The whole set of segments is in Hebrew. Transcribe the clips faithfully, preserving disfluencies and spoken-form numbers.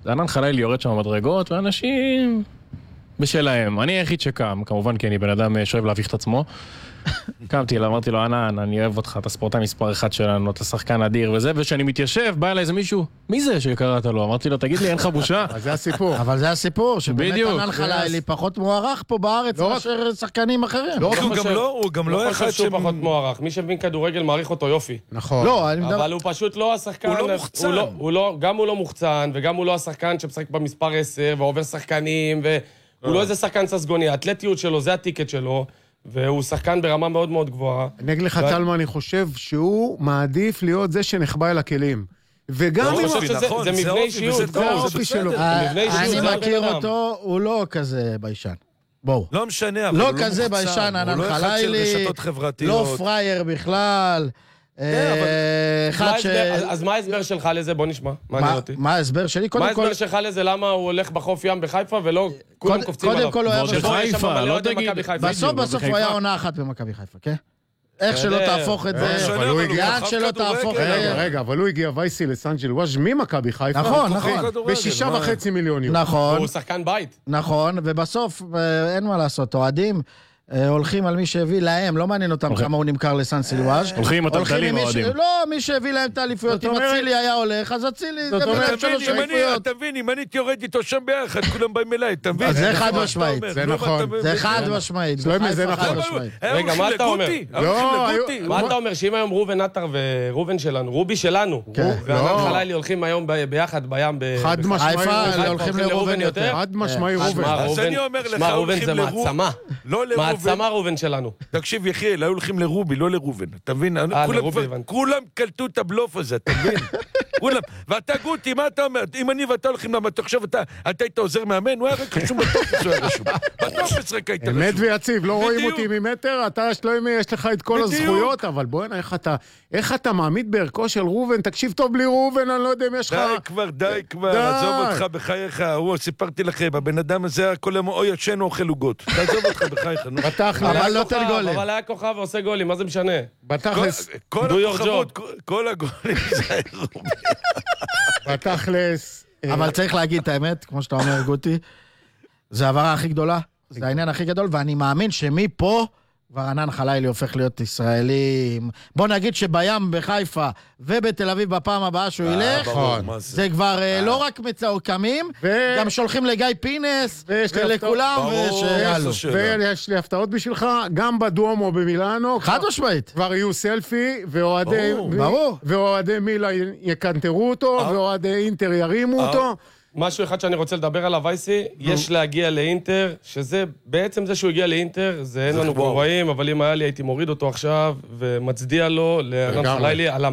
ענן חלילי יורד שם מדרגות, ואנשים בשלהם. אני היחיד שקם, כמובן כי אני בן אדם שאוהב להביך את עצמו. קמתי לו, אמרתי לו, ענן, אני אוהב אותך, אתה ספורטאי מספר אחד שלנו, אתה שחקן אדיר וזה, ושאני מתיישב, בא אליי איזה מישהו, מי זה שקראת לו? אמרתי לו, תגיד לי, אין לך בושה? אז זה הסיפור. אבל זה הסיפור, שבאמת ענן חלילי פחות מוערך פה בארץ מאשר שחקנים אחרים. הוא גם לא אחד שהוא פחות מוערך. מי שמבין כדורגל מעריך אותו יופי. נכון. אבל הוא פשוט לא השחקן. הוא לא מוחצן. גם הוא לא מוחצן, וגם הוא לא השחקן שמשחק במספר עשר, ועובר שחקנים, והוא לא איזה שחקן ססגוני. האתלטיות שלו, זה הטיקט שלו. והוא שחקן ברמה מאוד מאוד גבוהה. אני אגיד לך, טלמה, אני חושב שהוא מעדיף להיות זה שנחבא אל הכלים. וגם אם... זה מבנה אישיות. זה האופי שלו. אני מכיר אותו, הוא לא כזה ביישן. בואו. לא משנה, אבל לא הוא לא כזה מוחצן. ביישן, ענן הוא לא אחד של חלילי, רשתות חברתיות. לא פרייר בכלל. אחד ש... אז מה ההסבר שלך לזה? בוא נשמע. מה ההסבר שלי? מה ההסבר שלך לזה? למה הוא הולך בחוף ים בחיפה ולא כולם קופצים עליו? קודם כל הוא היה בחיפה, לא תגיד. בסוף בסוף הוא היה עונה אחת במכבי חיפה, כן? איך שלא תהפוך את זה, יעד שלא תהפוך את זה. רגע, אבל הוא הגיע וייסי לסנג'ל וואז' ממכבי חיפה. נכון, נכון. בשישה וחצי מיליון יורו. נכון. הוא שחקן בית. נכון, ובסוף אין מה לעשות, אוהדים הולכים על מי שהביא להם, לא מעניין אותם כמה הוא נמכר לסן סילואז'. הולכים עם התגדלים האוהדים. לא, מי שהביא להם את האליפויות, אם אצילי היה הולך, אז אצילי, זה בלב שלוש אליפויות. אתה מבין, אם אני יורד איתו שם ביחד, כולם באים אליי, אתה מבין? זה חד משמעית. זה נכון. זה חד משמעית. זה נכון. רגע, מה אתה אומר? מה אתה אומר, שאם היום ראובן נטר ורובן שלנו, רובי שלנו, וענן חלילי הולכים היום ביחד בים חד משמעי. הולכים לראובן יותר? חד משמעי ראובן. אז אני אומר לך, הולכים לראובן. מעצמה ראובן שלנו. תקשיב, יחיאל, היו הולכים לרובי, לא לראובן. אתה מבין? כולם קלטו את הבלוף הזה, אתה מבין? כולם. ואתה גוטי, מה אתה אומר? אם אני ואתה הולכים למה, אתה חושב, אתה היית עוזר מאמן? הוא היה רק רשום בטופס, הוא היה רשום. בטופס רק היית רשום. אמת ויציב, לא רואים אותי ממטר, אתה יש לך את כל הזכויות, אבל בואי, איך אתה מעמיד בערכו של ראובן? תקשיב טוב בלי ראובן, אני לא יודע אם יש לך... די כבר, די כבר, עזוב אותך בחייך. הוא, סיפרתי לכם, הבן אדם הזה, כל היום, או ישן או אוכל עוגות. תעזוב אותך בחייך. אבל לא תן גולים. אבל היה כוכב ועושה גולים, מה זה משנה? בתכלס. כל הכוכבות, כל הגולים זה רובי. בתכלס. אבל צריך להגיד את האמת, כמו שאתה אומר, גוטי, זה העברה הכי גדולה, זה העניין הכי גדול, ואני מאמין שמפה כבר ענן חלילי הופך להיות ישראלי. בוא נגיד שבים בחיפה ובתל אביב בפעם הבאה שהוא ילך, זה כבר לא רק מצעוקמים, גם שולחים לגיא פינס ולכולם, ויש לי הפתעות בשבילך, גם בדואמו במילאנו, חד משמעית, כבר יהיו סלפי, ואוהדי מילה יקנטרו אותו, ואוהדי אינטר ירימו אותו. משהו אחד שאני רוצה לדבר עליו, וייסי, יש להגיע לאינטר, שזה בעצם זה שהוא הגיע לאינטר, זה אין לנו גבוהים, אבל אם היה לי הייתי מוריד אותו עכשיו, ומצדיע לו לענן חלילי על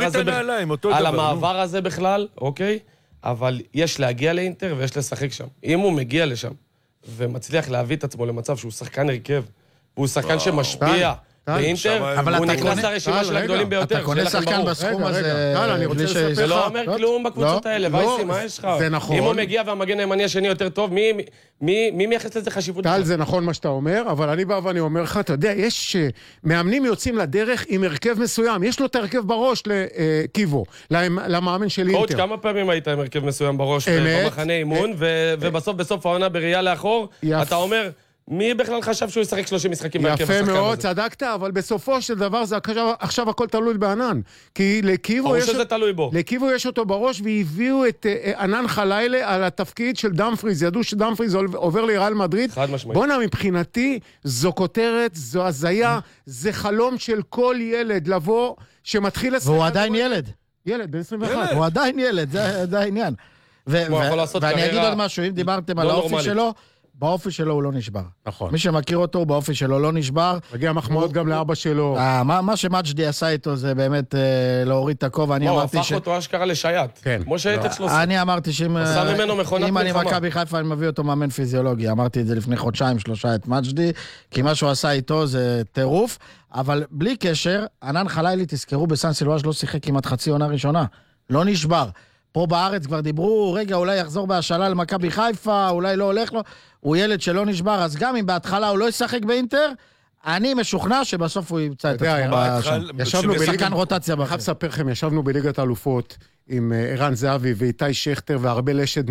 המעבר הזה בכלל, אוקיי? אבל יש להגיע לאינטר ויש לשחק שם. אם הוא מגיע לשם ומצליח להביא את עצמו למצב שהוא שחקן הרכב, והוא שחקן שמשפיע, באינטר, הוא נכנס לרשימה של הגדולים ביותר. אתה קונה שחקן בסכום הזה. זה לא אומר כלום בקבוצות האלה. וייסי, מה יש לך? זה נכון. אם הוא מגיע והמגן הימני השני יותר טוב, מי מייחס לזה חשיבות? טל, זה נכון מה שאתה אומר, אבל אני בא ואני אומר לך, אתה יודע, יש מאמנים יוצאים לדרך עם הרכב מסוים. יש לו את הרכב בראש לקיבו, למאמן של אינטר. קואוץ', כמה פעמים היית עם הרכב מסוים בראש במחנה אימון, ובסוף בסוף העונה בראייה לאחור, אתה אומר... מי בכלל חשב שהוא ישחק שלושים משחקים בהרכב השחקן הזה? יפה מאוד, צדקת, אבל בסופו של דבר זה עכשיו הכל תלוי בענן. כי לקיבו יש... שזה תלוי בו. לקיבו יש אותו בראש, והביאו את ענן חלילי על התפקיד של דמפריז. ידעו שדמפריז עובר לריאל מדריד. חד משמעית. בונה, מבחינתי, זו כותרת, זו הזיה, זה חלום של כל ילד לבוא, שמתחיל לשחק... והוא עדיין ילד. ילד, בן עשרים ואחת. הוא עדיין ילד, זה העניין. ואני אגיד עוד משהו, אם דיברתם על האופי שלו, באופי שלו הוא לא נשבר. נכון. מי שמכיר אותו, באופי שלו לא נשבר. מגיע מחמאות גם לאבא שלו. מה שמג'די עשה איתו זה באמת להוריד את הכובע. הוא הפך אותו אשכרה לשייט. כמו שהייתת שלו. אני אמרתי שאם אני מכבי חיפה, אני מביא אותו מאמן פיזיולוגי. אמרתי את זה לפני חודשיים, שלושה את מג'די, כי מה שהוא עשה איתו זה טירוף. אבל בלי קשר, ענן חלילי, תזכרו, בסן סילואז' לא שיחק כמעט חצי עונה ראשונה. לא נשבר. פה בארץ כבר דיברו, רגע, אולי יחזור בהשאלה למכבי חיפה, אולי לא הולך לו, הוא ילד שלא נשבר, אז גם אם בהתחלה הוא לא ישחק באינטר, אני משוכנע שבסוף הוא ימצא את עצמו. שחקן רוטציה. אני חייב לספר לכם, ישבנו בליגת האלופות עם ערן זהבי ואיתי שכטר והרבה לשד